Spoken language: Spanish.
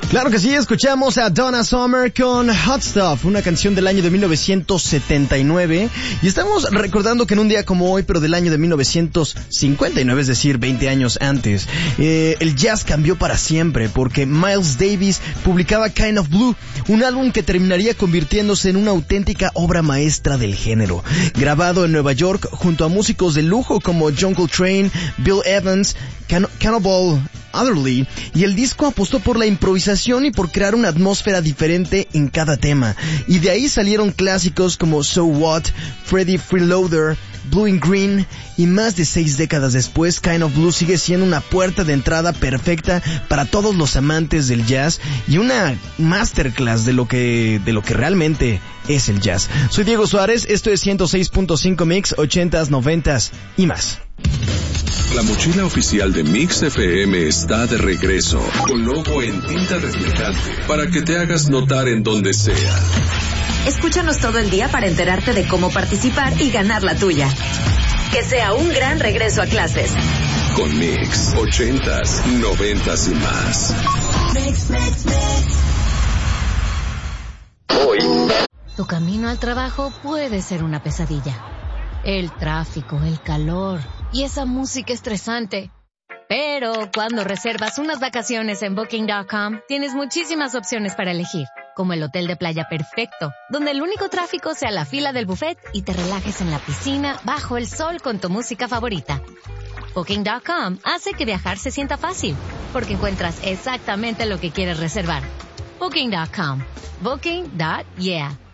Claro que sí, escuchamos a Donna Summer con Hot Stuff, una canción del año de 1979, y estamos recordando que en un día como hoy, pero del año de 1959, es decir, 20 años antes, el jazz cambió para siempre, porque Miles Davis publicaba Kind of Blue, un álbum que terminaría convirtiéndose en una auténtica obra maestra del género, grabado en Nueva York junto a músicos de lujo como John Coltrane, Bill Evans, Cannonball Adderley, y el disco apostó por la improvisación y por crear una atmósfera diferente en cada tema, y de ahí salieron clásicos como So What, Freddie Freeloader, Blue and Green, y más de 6 décadas después, Kind of Blue sigue siendo una puerta de entrada perfecta para todos los amantes del jazz y una masterclass de lo que realmente es el jazz. Soy Diego Suárez, esto es 106.5 Mix, 80s, 90s y más. La mochila oficial de Mix FM está de regreso, con logo en tinta reflejante, para que te hagas notar en donde sea. Escúchanos todo el día para enterarte de cómo participar y ganar la tuya. Que sea un gran regreso a clases. Con Mix, 80s, 90s y más. Mix, mix, mix. Hoy. Tu camino al trabajo puede ser una pesadilla. El tráfico, el calor y esa música estresante. Pero cuando reservas unas vacaciones en Booking.com, tienes muchísimas opciones para elegir, como el hotel de playa perfecto, donde el único tráfico sea la fila del buffet y te relajes en la piscina bajo el sol con tu música favorita. Booking.com hace que viajar se sienta fácil, porque encuentras exactamente lo que quieres reservar. Booking.com. Booking.yeah.